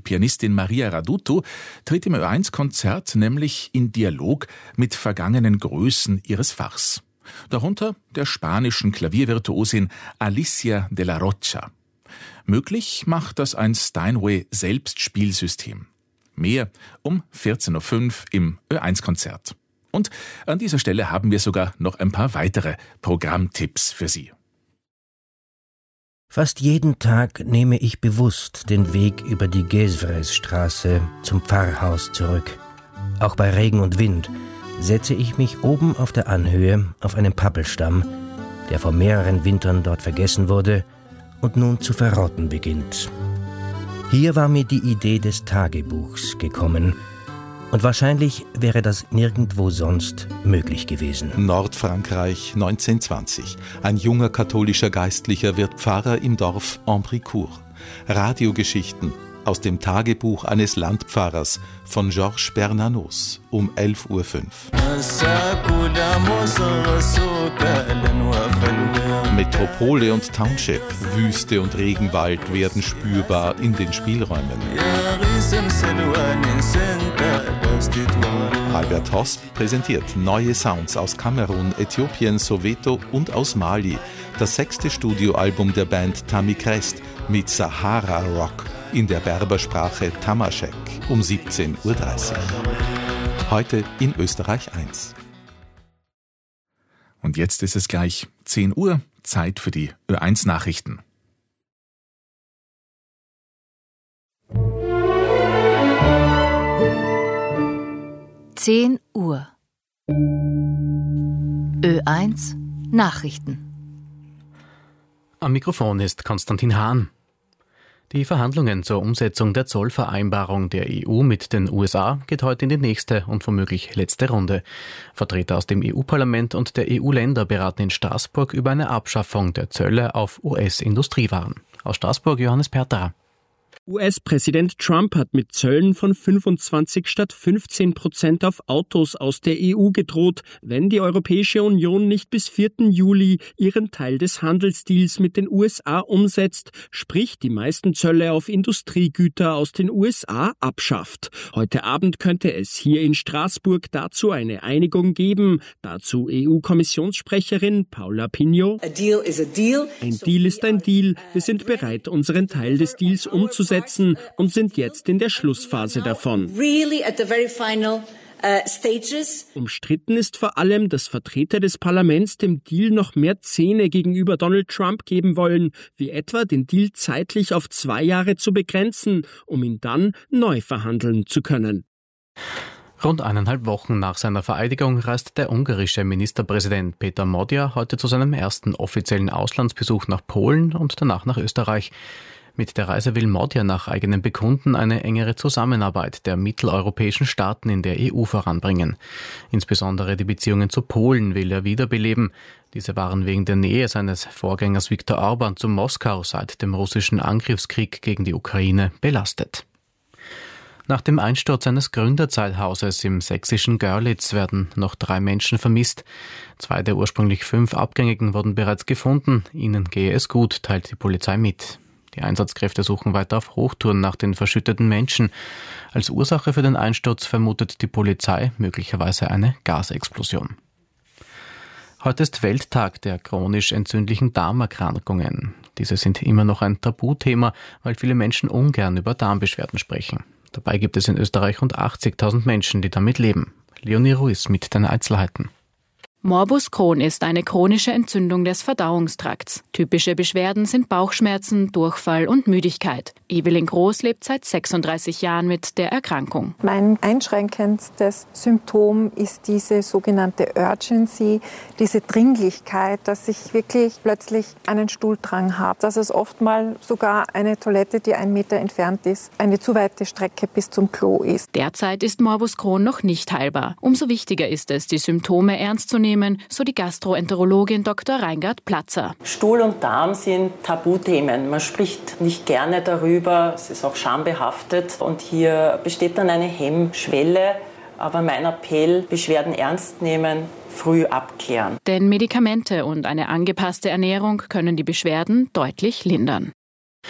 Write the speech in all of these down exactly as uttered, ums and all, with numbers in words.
Pianistin Maria Radutu tritt im Ö eins Konzert nämlich in Dialog mit vergangenen Größen ihres Fachs. Darunter der spanischen Klaviervirtuosin Alicia de la Rocha. Möglich macht das ein Steinway-Selbstspielsystem. Mehr um vierzehn Uhr fünf im Ö eins Konzert. Und an dieser Stelle haben wir sogar noch ein paar weitere Programmtipps für Sie. Fast jeden Tag nehme ich bewusst den Weg über die Gesvresstraße zum Pfarrhaus zurück. Auch bei Regen und Wind setze ich mich oben auf der Anhöhe auf einen Pappelstamm, der vor mehreren Wintern dort vergessen wurde und nun zu verrotten beginnt. Hier war mir die Idee des Tagebuchs gekommen, und wahrscheinlich wäre das nirgendwo sonst möglich gewesen. Nordfrankreich neunzehnhundertzwanzig. Ein junger katholischer Geistlicher wird Pfarrer im Dorf Ambricourt. Radiogeschichten aus dem Tagebuch eines Landpfarrers von Georges Bernanos um elf Uhr fünf. Metropole und Township, Wüste und Regenwald werden spürbar in den Spielräumen. Albert Hosp präsentiert neue Sounds aus Kamerun, Äthiopien, Soweto und aus Mali. Das sechste Studioalbum der Band Tamikrest mit Sahara Rock in der Berbersprache Tamaschek um siebzehn Uhr dreißig. Heute in Österreich eins. Und jetzt ist es gleich zehn Uhr, Zeit für die Ö eins Nachrichten. zehn Uhr. Ö eins Nachrichten. Am Mikrofon ist Konstantin Hahn. Die Verhandlungen zur Umsetzung der Zollvereinbarung der E U mit den U S A geht heute in die nächste und womöglich letzte Runde. Vertreter aus dem E U-Parlament und der E U-Länder beraten in Straßburg über eine Abschaffung der Zölle auf U S-Industriewaren. Aus Straßburg Johannes Perterer. U S-Präsident Trump hat mit Zöllen von fünfundzwanzig statt fünfzehn Prozent auf Autos aus der E U gedroht, wenn die Europäische Union nicht bis vierten Juli ihren Teil des Handelsdeals mit den U S A umsetzt, sprich die meisten Zölle auf Industriegüter aus den U S A abschafft. Heute Abend könnte es hier in Straßburg dazu eine Einigung geben. Dazu E U-Kommissionssprecherin Paula Pinho. A deal is a deal. Ein Deal ist ein Deal. Wir sind bereit, unseren Teil des Deals umzusetzen und sind jetzt in der Schlussphase davon. Really at the very final uh, stages. Umstritten ist vor allem, dass Vertreter des Parlaments dem Deal noch mehr Zähne gegenüber Donald Trump geben wollen, wie etwa den Deal zeitlich auf zwei Jahre zu begrenzen, um ihn dann neu verhandeln zu können. Rund eineinhalb Wochen nach seiner Vereidigung reist der ungarische Ministerpräsident Peter Magyar heute zu seinem ersten offiziellen Auslandsbesuch nach Polen und danach nach Österreich. Mit der Reise will Magyar nach eigenem Bekunden eine engere Zusammenarbeit der mitteleuropäischen Staaten in der E U voranbringen. Insbesondere die Beziehungen zu Polen will er wiederbeleben. Diese waren wegen der Nähe seines Vorgängers Viktor Orban zu Moskau seit dem russischen Angriffskrieg gegen die Ukraine belastet. Nach dem Einsturz eines Gründerzeithauses im sächsischen Görlitz werden noch drei Menschen vermisst. Zwei der ursprünglich fünf Abgängigen wurden bereits gefunden. Ihnen gehe es gut, teilt die Polizei mit. Die Einsatzkräfte suchen weiter auf Hochtouren nach den verschütteten Menschen. Als Ursache für den Einsturz vermutet die Polizei möglicherweise eine Gasexplosion. Heute ist Welttag der chronisch entzündlichen Darmerkrankungen. Diese sind immer noch ein Tabuthema, weil viele Menschen ungern über Darmbeschwerden sprechen. Dabei gibt es in Österreich rund achtzigtausend Menschen, die damit leben. Leonie Ruiz mit den Einzelheiten. Morbus Crohn ist eine chronische Entzündung des Verdauungstrakts. Typische Beschwerden sind Bauchschmerzen, Durchfall und Müdigkeit. Evelyn Groß lebt seit sechsunddreißig Jahren mit der Erkrankung. Mein einschränkendstes Symptom ist diese sogenannte Urgency, diese Dringlichkeit, dass ich wirklich plötzlich einen Stuhldrang habe. Dass es oft mal sogar eine Toilette, die einen Meter entfernt ist, eine zu weite Strecke bis zum Klo ist. Derzeit ist Morbus Crohn noch nicht heilbar. Umso wichtiger ist es, die Symptome ernst zu nehmen, so die Gastroenterologin Doktor Reingard Platzer. Stuhl und Darm sind Tabuthemen. Man spricht nicht gerne darüber, es ist auch schambehaftet und hier besteht dann eine Hemmschwelle. Aber mein Appell, Beschwerden ernst nehmen, früh abklären. Denn Medikamente und eine angepasste Ernährung können die Beschwerden deutlich lindern.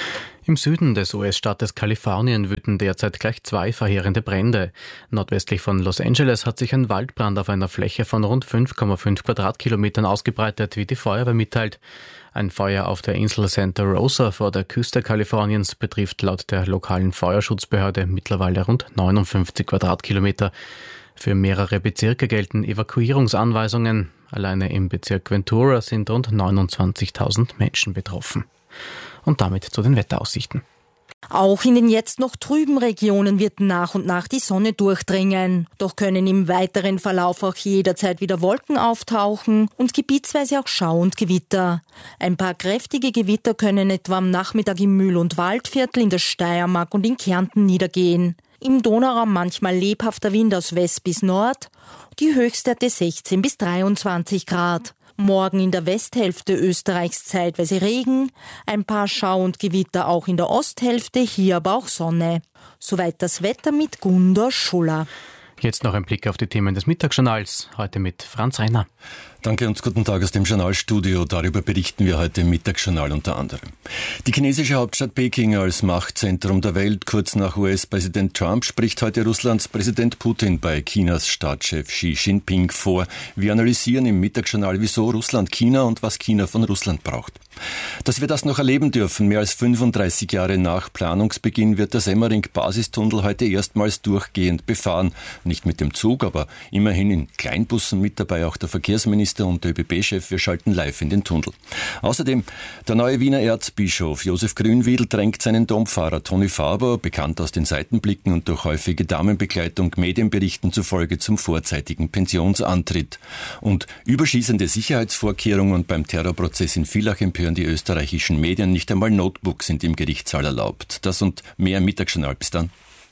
Im Süden des U S-Staates Kalifornien wüten derzeit gleich zwei verheerende Brände. Nordwestlich von Los Angeles hat sich ein Waldbrand auf einer Fläche von rund fünf Komma fünf Quadratkilometern ausgebreitet, wie die Feuerwehr mitteilt. Ein Feuer auf der Insel Santa Rosa vor der Küste Kaliforniens betrifft laut der lokalen Feuerschutzbehörde mittlerweile rund neunundfünfzig Quadratkilometer. Für mehrere Bezirke gelten Evakuierungsanweisungen. Alleine im Bezirk Ventura sind rund neunundzwanzigtausend Menschen betroffen. Und damit zu den Wetteraussichten. Auch in den jetzt noch trüben Regionen wird nach und nach die Sonne durchdringen. Doch können im weiteren Verlauf auch jederzeit wieder Wolken auftauchen und gebietsweise auch Schau und Gewitter. Ein paar kräftige Gewitter können etwa am Nachmittag im Mühl- und Waldviertel, in der Steiermark und in Kärnten niedergehen. Im Donauraum manchmal lebhafter Wind aus West bis Nord. Die Höchstwerte sechzehn bis dreiundzwanzig Grad. Morgen in der Westhälfte Österreichs zeitweise Regen, ein paar Schau- und Gewitter auch in der Osthälfte, hier aber auch Sonne. Soweit das Wetter mit Gundor Schuller. Jetzt noch ein Blick auf die Themen des Mittagsjournals, heute mit Franz Renner. Danke und guten Tag aus dem Journalstudio. Darüber berichten wir heute im Mittagsjournal unter anderem. Die chinesische Hauptstadt Peking als Machtzentrum der Welt. Kurz nach U S-Präsident Trump spricht heute Russlands Präsident Putin bei Chinas Staatschef Xi Jinping vor. Wir analysieren im Mittagsjournal, wieso Russland China und was China von Russland braucht. Dass wir das noch erleben dürfen, mehr als fünfunddreißig Jahre nach Planungsbeginn, wird der Semmering-Basistunnel heute erstmals durchgehend befahren. Nicht mit dem Zug, aber immerhin in Kleinbussen, mit dabei auch der Verkehrsminister und der ÖBB-Chef. Wir schalten live in den Tunnel. Außerdem, der neue Wiener Erzbischof Josef Grünwiedel drängt seinen Dompfarrer Toni Faber, bekannt aus den Seitenblicken und durch häufige Damenbegleitung, Medienberichten zufolge zum vorzeitigen Pensionsantritt. Und überschießende Sicherheitsvorkehrungen beim Terrorprozess in Villach empören die österreichischen Medien. Nicht einmal Notebooks sind im Gerichtssaal erlaubt. Das und mehr im Mittagsjournal. Bis dann.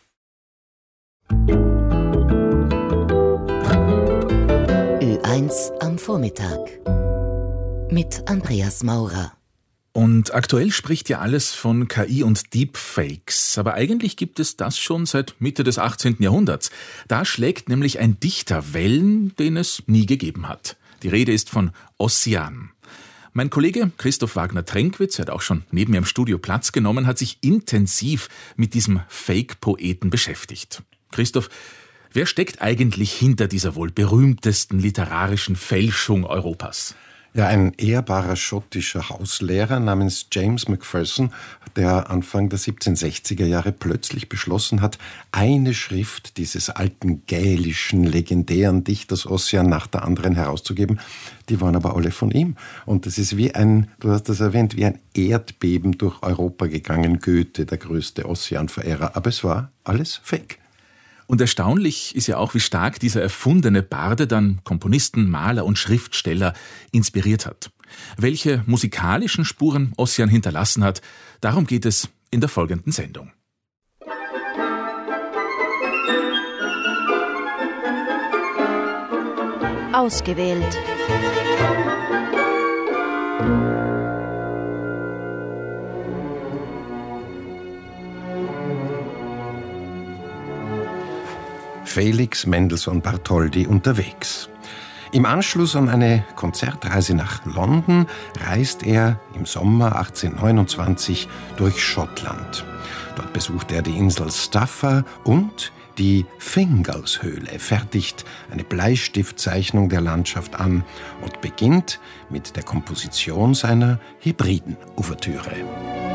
Ö eins am Vormittag mit Andreas Maurer. Und aktuell spricht ja alles von K I und Deepfakes. Aber eigentlich gibt es das schon seit Mitte des achtzehnten Jahrhunderts. Da schlägt nämlich ein Dichter Wellen, den es nie gegeben hat. Die Rede ist von Ossian. Mein Kollege Christoph Wagner-Trenkwitz, er hat auch schon neben mir im Studio Platz genommen, hat sich intensiv mit diesem Fake-Poeten beschäftigt. Christoph, wer steckt eigentlich hinter dieser wohl berühmtesten literarischen Fälschung Europas? Ja, ein ehrbarer schottischer Hauslehrer namens James Macpherson, der Anfang der siebzehnhundertsechziger Jahre plötzlich beschlossen hat, eine Schrift dieses alten gälischen, legendären Dichters Ossian nach der anderen herauszugeben. Die waren aber alle von ihm. Und das ist wie ein, du hast das erwähnt, wie ein Erdbeben durch Europa gegangen. Goethe, der größte Ossian-Verehrer. Aber es war alles Fake. Und erstaunlich ist ja auch, wie stark dieser erfundene Barde dann Komponisten, Maler und Schriftsteller inspiriert hat. Welche musikalischen Spuren Ossian hinterlassen hat, darum geht es in der folgenden Sendung. Ausgewählt. Felix Mendelssohn Bartholdy unterwegs. Im Anschluss an eine Konzertreise nach London reist er im Sommer achtzehnhundertneunundzwanzig durch Schottland. Dort besucht er die Insel Staffa und die Fingalshöhle, fertigt eine Bleistiftzeichnung der Landschaft an und beginnt mit der Komposition seiner Hebriden-Ouvertüre.